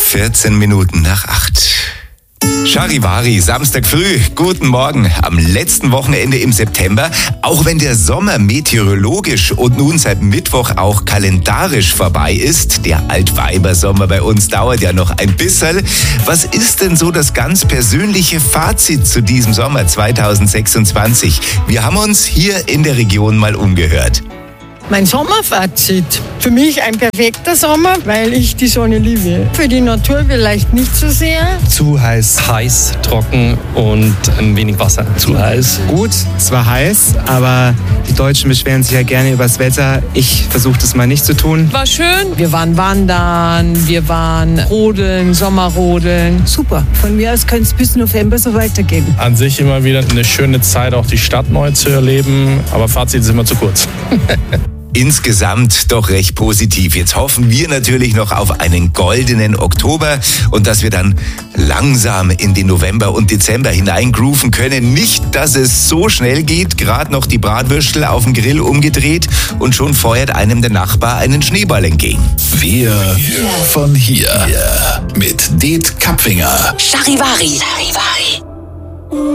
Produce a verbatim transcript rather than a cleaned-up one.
vierzehn Minuten nach acht. Charivari, Samstag früh, guten Morgen, am letzten Wochenende im September. Auch wenn der Sommer meteorologisch und nun seit Mittwoch auch kalendarisch vorbei ist, der Altweibersommer bei uns dauert ja noch ein bisschen. Was ist denn so das ganz persönliche Fazit zu diesem Sommer zweitausendsechsundzwanzig? Wir haben uns hier in der Region mal umgehört. Mein Sommerfazit. Für mich ein perfekter Sommer, weil ich die Sonne liebe. Für die Natur vielleicht nicht so sehr. Zu heiß. Heiß, trocken und ein wenig Wasser. Zu heiß. Gut, es war heiß, aber die Deutschen beschweren sich ja gerne über das Wetter. Ich versuche das mal nicht zu tun. War schön. Wir waren wandern, wir waren rodeln, Sommerrodeln. Super. Von mir aus könnte es bis November so weitergehen. An sich immer wieder eine schöne Zeit, auch die Stadt neu zu erleben. Aber Fazit ist immer zu kurz. Insgesamt doch recht positiv. Jetzt hoffen wir natürlich noch auf einen goldenen Oktober und dass wir dann langsam in den November und Dezember hineingrooven können. Nicht, dass es so schnell geht, gerade noch die Bratwürstel auf dem Grill umgedreht und schon feuert einem der Nachbar einen Schneeball entgegen. Wir von hier mit Det Kapfinger. Charivari. Charivari.